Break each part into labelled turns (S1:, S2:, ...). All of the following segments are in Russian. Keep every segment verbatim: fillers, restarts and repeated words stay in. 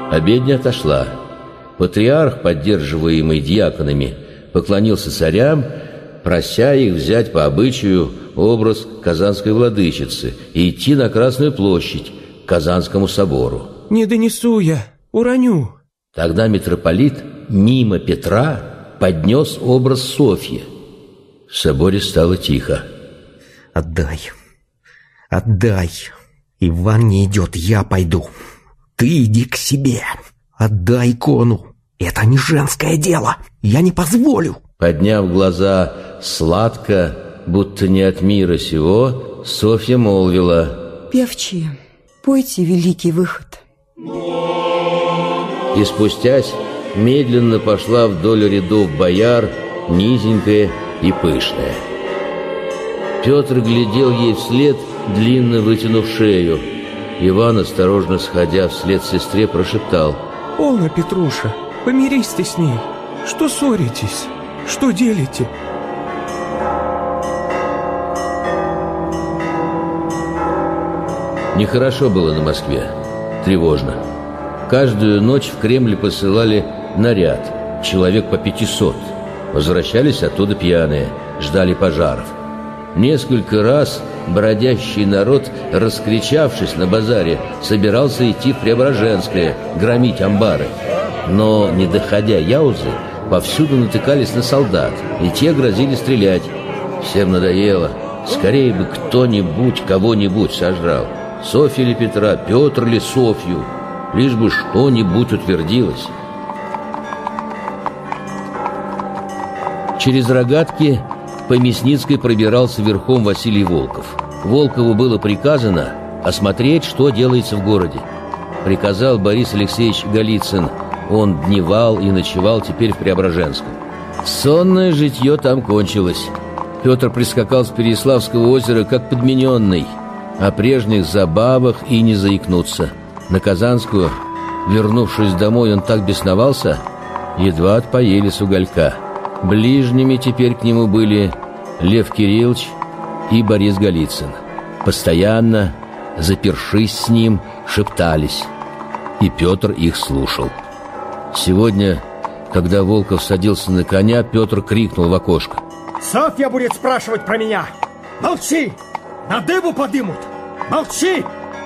S1: Обедня отошла. Патриарх, поддерживаемый дьяконами, поклонился царям, прося их взять по обычаю образ Казанской владычицы и идти на Красную площадь к Казанскому собору.
S2: «Не донесу я, уроню».
S1: Тогда митрополит мимо Петра поднес образ Софьи. В соборе стало тихо.
S3: «Отдай, отдай. Иван не идет, я пойду. Ты иди к себе. Отдай икону. Это не женское дело. Я не позволю».
S1: Подняв глаза сладко, будто не от мира сего, Софья молвила:
S4: «Певчие, пойте великий выход».
S1: И спустясь, медленно пошла вдоль рядов бояр, низенькая и пышная. Петр глядел ей вслед, длинно вытянув шею. Иван, осторожно сходя вслед сестре, прошептал:
S2: «Полно, Петруша, помирись ты с ней. Что ссоритесь? Что делите?»
S1: Нехорошо было на Москве, тревожно. Каждую ночь в Кремль посылали наряд, человек по пятисот. Возвращались оттуда пьяные, ждали пожаров. Несколько раз бродящий народ, раскричавшись на базаре, собирался идти в Преображенское, громить амбары. Но, не доходя Яузы, повсюду натыкались на солдат, и те грозили стрелять. Всем надоело. Скорее бы кто-нибудь кого-нибудь сожрал. Софья ли Петра, Петр ли Софью, лишь бы что-нибудь утвердилось. Через Рогатки по Мясницкой пробирался верхом Василий Волков. Волкову было приказано осмотреть, что делается в городе. Приказал Борис Алексеевич Голицын. Он дневал и ночевал теперь в Преображенском. Сонное житье там кончилось. Петр прискакал с Переяславского озера как подмененный. О прежних забавах и не заикнуться. На Казанскую, вернувшись домой, он так бесновался, едва отпоели с уголька. Ближними теперь к нему были Лев Кириллович и Борис Голицын. Постоянно, запершись с ним, шептались, и Петр их слушал. Сегодня, когда Волков садился на коня, Петр крикнул в окошко:
S5: «Софья будет спрашивать про меня! Молчи! На дыбу подымут! Молчи!»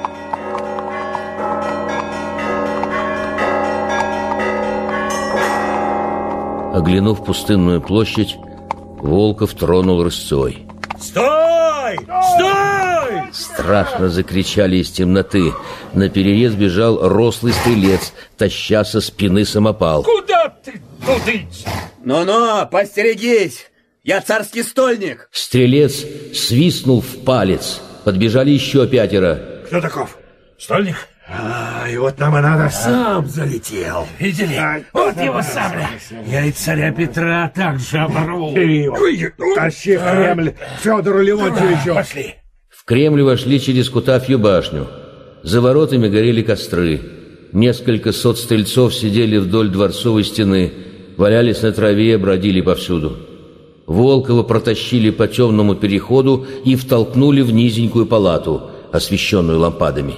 S1: Оглянув пустынную площадь, Волков тронул рысцой.
S5: «Стой! Стой!»
S1: Страшно закричали из темноты. Наперерез бежал рослый стрелец, таща со спины самопал.
S5: «Куда ты тудыть?»
S6: «Ну-ну, постерегись! Я царский стольник!»
S1: Стрелец свистнул в палец. Подбежали еще пятеро.
S5: «Кто таков? Стольник?» А, и вот нам и надо. Сам залетел.
S7: Видели? А, вот его сабля. Я и царя Петра также оборву.
S5: Тащи в Кремль Федору Леонтьевичу.
S7: Пошли.
S1: В Кремль вошли через Кутафью башню. За воротами горели костры. Несколько сот стрельцов сидели вдоль дворцовой стены, валялись на траве, бродили повсюду. Волкова протащили по темному переходу и втолкнули в низенькую палату, освещенную лампадами.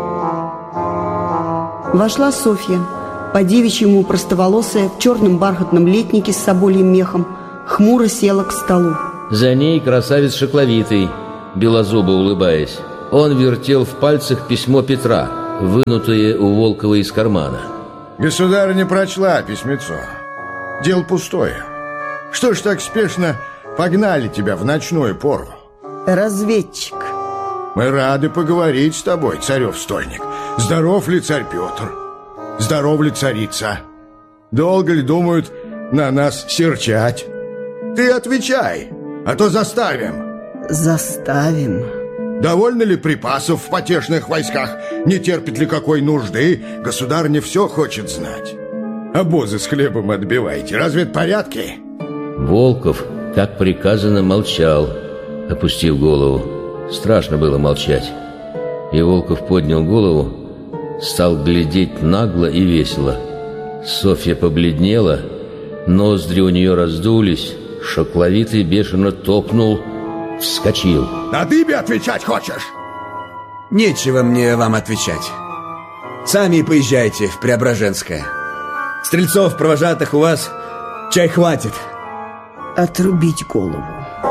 S4: Вошла Софья, по-девичьему простоволосая, в черном бархатном летнике с собольем мехом, хмуро села к столу.
S1: За ней красавец Шакловитый, белозубо улыбаясь. Он вертел в пальцах письмо Петра, вынутое у Волкова из кармана.
S8: Государыня прочла письмецо. Дело пустое. Что ж так спешно погнали тебя в ночную пору?
S4: Разведчик.
S8: Мы рады поговорить с тобой, царев-стольник. Здоров ли царь Петр? Здоров ли царица? Долго ли думают на нас серчать? Ты отвечай, а то заставим.
S4: Заставим.
S8: Довольно ли припасов в потешных войсках? Не терпит ли какой нужды? Государыня все хочет знать. Обозы с хлебом отбивайте. Разве это порядки?
S1: Волков, как приказано, молчал, опустив голову. Страшно было молчать. И Волков поднял голову, стал глядеть нагло и весело. Софья побледнела, ноздри у нее раздулись, Шакловитый бешено топнул, вскочил.
S8: На дыбе отвечать хочешь?
S6: Нечего мне вам отвечать. Сами и поезжайте в Преображенское. Стрельцов, провожатых у вас, чай хватит.
S4: Отрубить голову.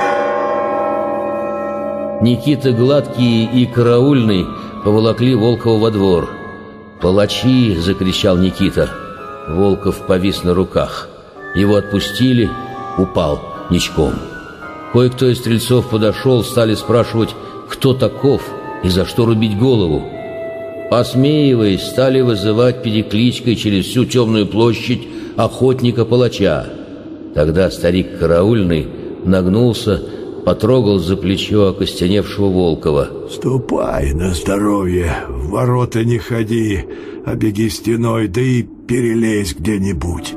S1: Никита Гладкий и Караульный поволокли Волкова во двор. «Палачи!» — закричал Никита. Волков повис на руках. Его отпустили, упал ничком. Кое-кто из стрельцов подошел, стали спрашивать, кто таков и за что рубить голову. Посмеиваясь, стали вызывать перекличкой через всю темную площадь охотника-палача. Тогда старик Караульный нагнулся, потрогал за плечо окостеневшего Волкова.
S9: «Ступай на здоровье, в ворота не ходи, а беги стеной, да и перелезь где-нибудь».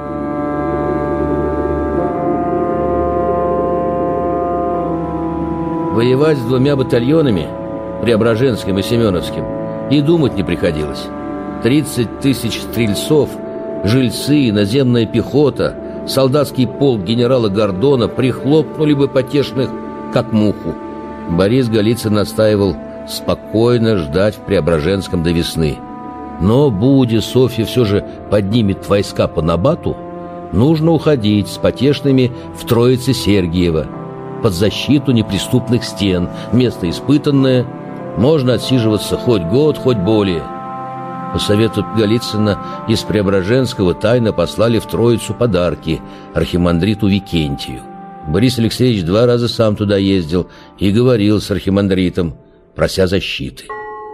S1: Воевать с двумя батальонами, Преображенским и Семеновским, и думать не приходилось. Тридцать тысяч стрельцов, жильцы, наземная пехота, солдатский полк генерала Гордона прихлопнули бы потешных, как муху. Борис Голицын настаивал спокойно ждать в Преображенском до весны. Но, будь Софья все же поднимет войска по Набату, нужно уходить с потешными в Троице-Сергиево, под защиту неприступных стен, место испытанное, можно отсиживаться хоть год, хоть более. По совету Голицына из Преображенского тайно послали в Троицу подарки архимандриту Викентию. Борис Алексеевич два раза сам туда ездил и говорил с архимандритом, прося защиты.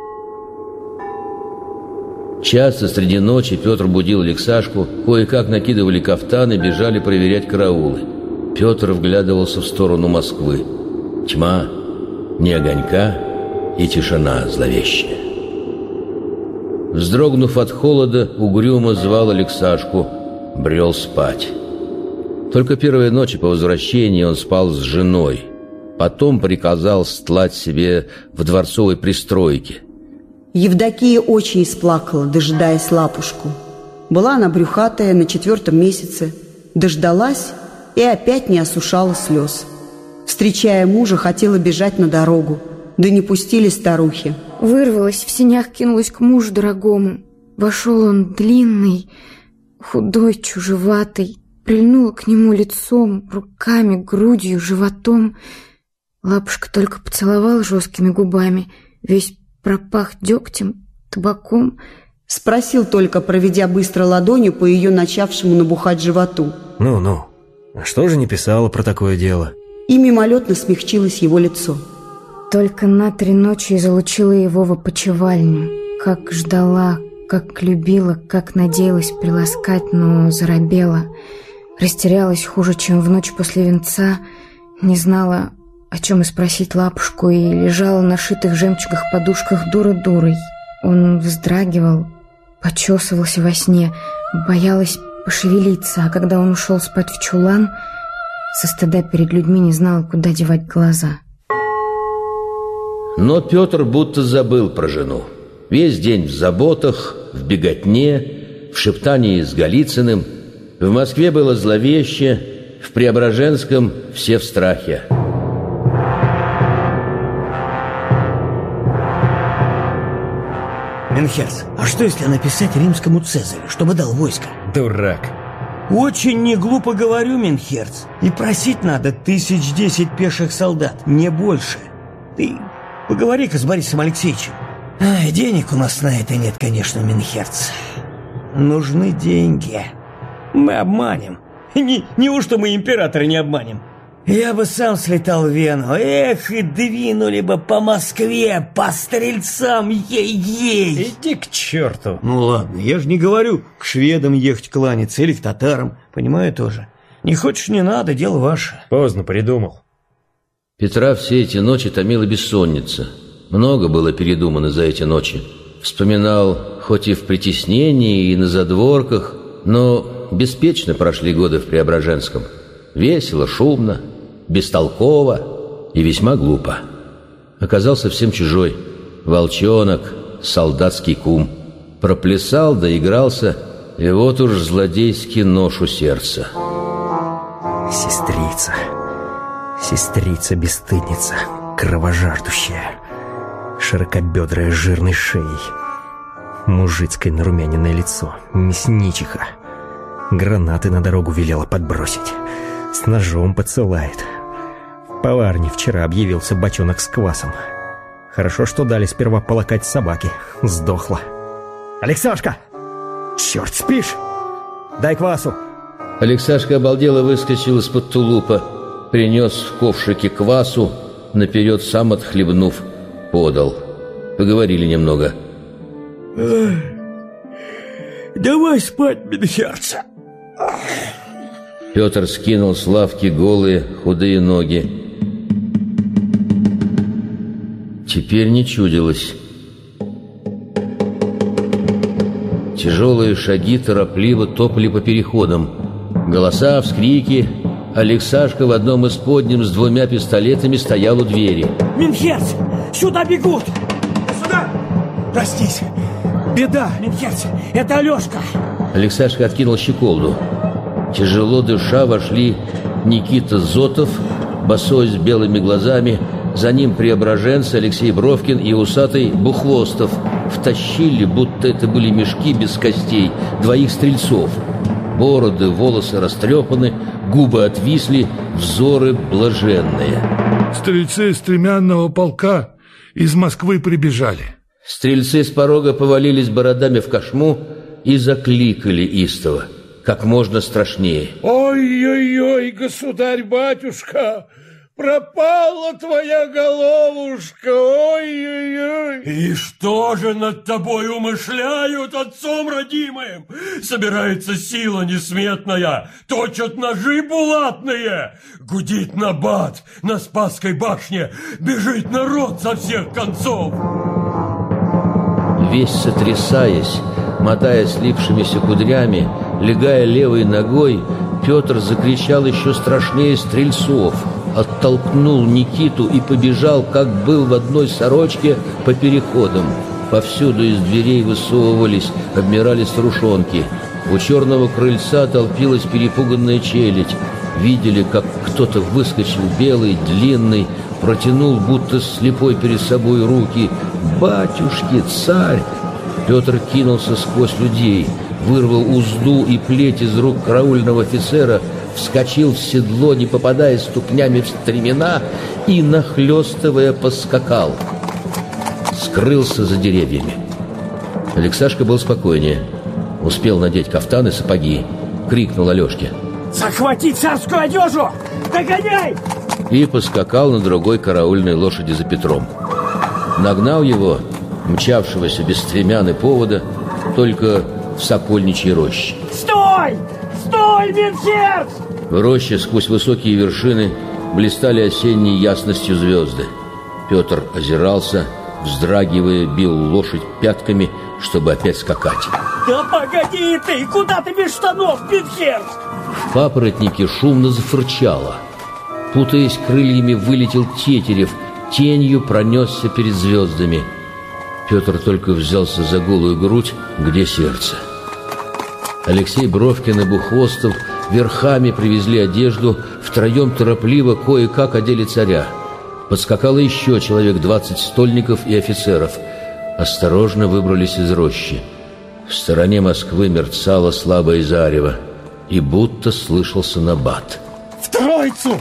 S1: Часто среди ночи Петр будил Алексашку, кое-как накидывали кафтаны, бежали проверять караулы. Петр вглядывался в сторону Москвы. Тьма, ни огонька и тишина зловещая. Вздрогнув от холода, угрюмо звал Алексашку, брел спать. Только первые ночи по возвращении он спал с женой. Потом приказал стлать себе в дворцовой пристройке.
S4: Евдокия очень исплакала, дожидаясь Лапушку. Была она брюхатая на четвертом месяце, дождалась и опять не осушала слез. Встречая мужа, хотела бежать на дорогу, да не пустили старухи.
S10: Вырвалась, в сенях кинулась к мужу дорогому. Вошел он длинный, худой, чужеватый, прильнула к нему лицом, руками, грудью, животом. Лапушка только поцеловал жесткими губами, весь пропах дегтем, табаком.
S4: Спросил только, проведя быстро ладонью по ее начавшему набухать животу.
S3: Ну-ну, а что же не писала про такое дело?
S4: И мимолетно смягчилось его лицо.
S10: Только на три ночи залучила его в опочивальню. Как ждала, как любила, как надеялась приласкать, но заробела. Растерялась хуже, чем в ночь после венца. Не знала, о чем и спросить Лапушку, и лежала на шитых жемчугах подушках дура-дурой. Он вздрагивал, почесывался во сне, боялась пошевелиться, а когда он ушел спать в чулан, со стыда перед людьми не знала, куда девать глаза.
S1: Но Петр будто забыл про жену. Весь день в заботах, в беготне, в шептании с Голицыным. В Москве было зловеще, в Преображенском все в страхе.
S11: Менхерц, а что если написать римскому Цезарю, чтобы дал войско?
S5: Дурак.
S11: Очень не глупо говорю, Менхерц. И просить надо тысяч десять пеших солдат, не больше. Ты поговори-ка с Борисом Алексеевичем. Ай, денег у нас на это нет, конечно, Менхерц. Нужны деньги. Мы обманем. Не, неужто мы императора не обманем? Я бы сам слетал в Вену. Эх, и двинули бы по Москве, по стрельцам, ей-ей.
S5: Иди к черту.
S11: Ну ладно, я же не говорю к шведам ехать кланяться или к татарам. Понимаю тоже. Не хочешь, не надо, дело ваше.
S5: Поздно придумал.
S1: Петра все эти ночи томила бессонница. Много было передумано за эти ночи. Вспоминал, хоть и в притеснении, и на задворках, но беспечно прошли годы в Преображенском. Весело, шумно, бестолково и весьма глупо. Оказался всем чужой. Волчонок, солдатский кум. Проплясал, доигрался, и вот уж злодейский нож у сердца.
S3: Сестрица, сестрица-бесстыдница, кровожаждущая, широкобедрая жирной шеей. Мужицкое нарумяненное лицо, мясничиха. Гранаты на дорогу велела подбросить. С ножом подсылает. В поварне вчера объявился бочонок с квасом. Хорошо, что дали сперва полакать собаки. Сдохла. «Алексашка! Черт, спишь? Дай квасу!»
S1: Алексашка обалдело выскочил из-под тулупа, принес в ковшике квасу, наперед сам отхлебнув, подал. Поговорили немного.
S11: «Давай спать, Минхерц!»
S1: Петр скинул с лавки голые, худые ноги. Теперь не чудилось. Тяжелые шаги торопливо топали по переходам. Голоса, вскрики. Алексашка в одном из подням с двумя пистолетами стоял у двери.
S11: «Минхерц! Сюда бегут!» «Сюда! Простись! Беда, Минхерц! Это Алешка!»
S1: Алексашка откинул щеколду. Тяжело дыша вошли Никита Зотов, босой с белыми глазами, за ним преображенцы Алексей Бровкин и усатый Бухвостов. Втащили, будто это были мешки без костей, двоих стрельцов. Бороды, волосы растрепаны, губы отвисли, взоры блаженные.
S12: «Стрельцы стремянного полка из Москвы прибежали».
S1: Стрельцы с порога повалились бородами в кошму и закликали истово, как можно страшнее.
S12: «Ой-ой-ой, государь-батюшка, пропала твоя головушка, ой-ой-ой!»
S13: «И что же над тобой умышляют, отцом родимым? Собирается сила несметная, точат ножи булатные, гудит набат на Спасской башне, бежит народ со всех концов!»
S1: Весь сотрясаясь, мотая слившимися кудрями, легая левой ногой, Петр закричал еще страшнее стрельцов, оттолкнул Никиту и побежал, как был в одной сорочке, по переходам. Повсюду из дверей высовывались, обмирали струшонки. У черного крыльца толпилась перепуганная челядь. Видели, как кто-то выскочил белый, длинный, протянул, будто слепой перед собой руки. «Батюшки, царь!» Петр кинулся сквозь людей, вырвал узду и плеть из рук караульного офицера, вскочил в седло, не попадая ступнями в стремена, и, нахлёстывая, поскакал. Скрылся за деревьями. Алексашка был спокойнее. Успел надеть кафтан и сапоги. Крикнул Алешке:
S11: «Захвати царскую одежу! Догоняй!»
S1: И поскакал на другой караульной лошади за Петром. Нагнал его, мчавшегося без стремян и повода, только в Сокольничьей роще.
S11: «Стой! Стой, Минхерц!»
S1: В роще сквозь высокие вершины блистали осенней ясностью звезды. Петр озирался, вздрагивая, бил лошадь пятками, чтобы опять скакать.
S11: «Да погоди ты! Куда ты без штанов, Минхерц?»
S1: В папоротнике шумно зафырчало. Путаясь крыльями, вылетел тетерев, тенью пронесся перед звездами. Петр только взялся за голую грудь, где сердце. Алексей Бровкин и Бухвостов верхами привезли одежду, втроем торопливо кое-как одели царя. Подскакало еще человек двадцать стольников и офицеров. Осторожно выбрались из рощи. В стороне Москвы мерцало слабое зарево, и будто слышался набат.
S11: «В Троицу!»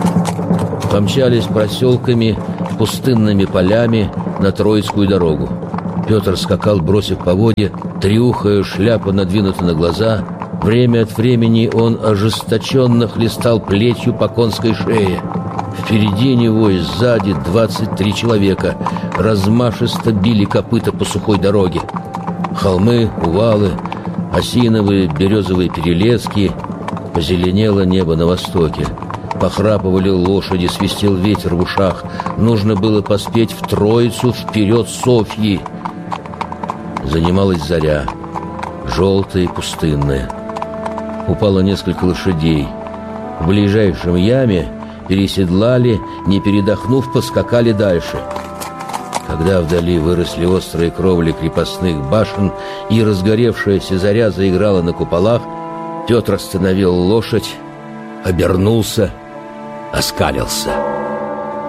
S1: Помчались проселками, пустынными полями на Троицкую дорогу. Петр скакал, бросив поводья, трюхая, шляпа надвинута на глаза. Время от времени он ожесточенно хлестал плетью по конской шее. Впереди него и сзади двадцать три человека размашисто били копыта по сухой дороге. Холмы, увалы, осиновые, березовые перелески. Позеленело небо на востоке. Похрапывали лошади, свистел ветер в ушах. Нужно было поспеть в Троицу, вперед Софьи. Занималась заря, желтая и пустынная. Упало несколько лошадей. В ближайшем яме переседлали, не передохнув, поскакали дальше. Когда вдали выросли острые кровли крепостных башен и разгоревшаяся заря заиграла на куполах, Петр остановил лошадь, обернулся, оскалился.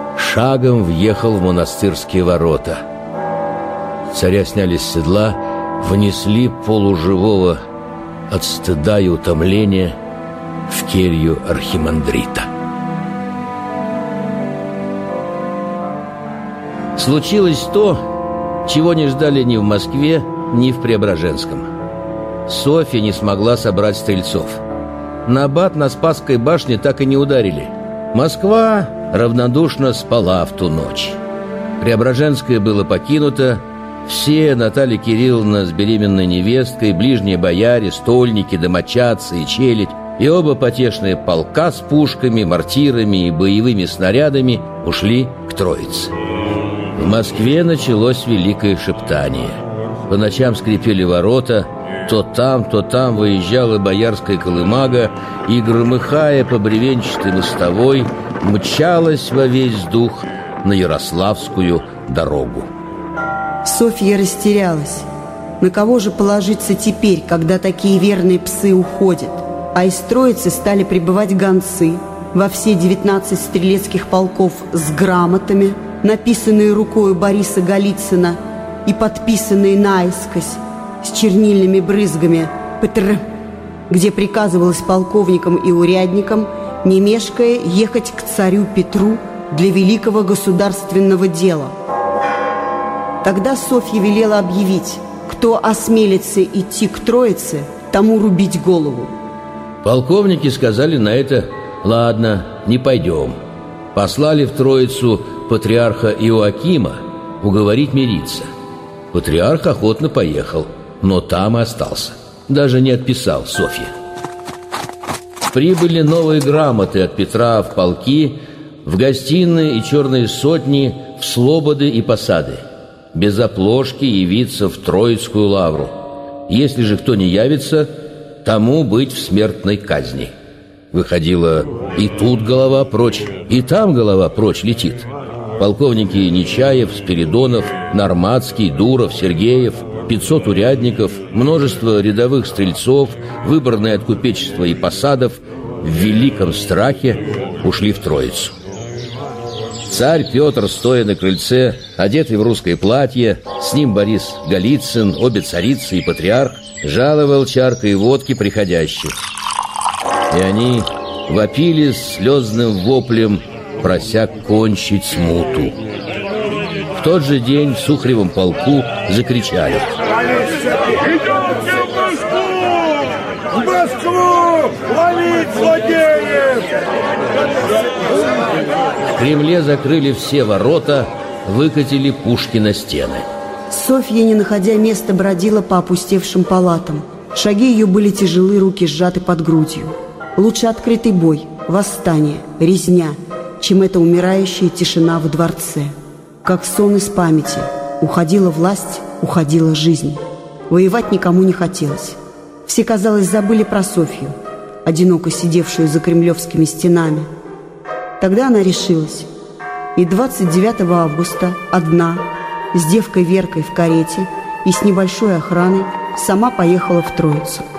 S1: Шагом въехал в монастырские ворота. Царя сняли с седла, внесли полуживого от стыда и утомления в келью архимандрита. Случилось то, чего не ждали ни в Москве, ни в Преображенском. Софья не смогла собрать стрельцов. Набат на Спасской башне так и не ударили. Москва равнодушно спала в ту ночь. Преображенское было покинуто. Все, Наталья Кирилловна с беременной невесткой, ближние бояре, стольники, домочадцы и челядь, и оба потешные полка с пушками, мортирами и боевыми снарядами ушли к Троице. В Москве началось великое шептание. По ночам скрипели ворота, то там, то там выезжала боярская колымага и, громыхая по бревенчатой мостовой, мчалась во весь дух на Ярославскую дорогу.
S4: Софья растерялась. На кого же положиться теперь, когда такие верные псы уходят? А из Троицы стали прибывать гонцы во все девятнадцать стрелецких полков с грамотами, написанные рукою Бориса Голицына и подписанные наискось с чернильными брызгами «Петр», где приказывалось полковникам и урядникам, не мешкая, ехать к царю Петру для великого государственного дела. Тогда Софья велела объявить: кто осмелится идти к Троице, тому рубить голову.
S1: Полковники сказали на это: ладно, не пойдем. Послали в Троицу патриарха Иоакима уговорить мириться. Патриарх охотно поехал, но там и остался. Даже не отписал Софье. Прибыли новые грамоты от Петра в полки, в гостиные и черные сотни, в слободы и посады. Без оплошки явиться в Троицкую лавру. Если же кто не явится, тому быть в смертной казни. Выходило, и тут голова прочь, и там голова прочь летит. Полковники Нечаев, Спиридонов, Норматский, Дуров, Сергеев, пятьсот урядников, множество рядовых стрельцов, выборные от купечества и посадов в великом страхе ушли в Троицу. Царь Петр, стоя на крыльце, одетый в русское платье, с ним Борис Голицын, обе царицы и патриарх, жаловал чаркой водки приходящих. И они вопили слезным воплем, прося кончить смуту. В тот же день в Сухаревом полку закричали:
S12: «Идемте в Москву! В Москву! Ловить злодеев!»
S1: В Кремле закрыли все ворота, выкатили пушки на стены.
S4: Софья, не находя места, бродила по опустевшим палатам. Шаги ее были тяжелы, руки сжаты под грудью. Лучше открытый бой, восстание, резня, чем эта умирающая тишина во дворце. Как сон из памяти. Уходила власть, уходила жизнь. Воевать никому не хотелось. Все, казалось, забыли про Софью, одиноко сидевшую за кремлевскими стенами. Тогда она решилась. И двадцать девятого августа одна, с девкой Веркой в карете и с небольшой охраной, сама поехала в Троицу.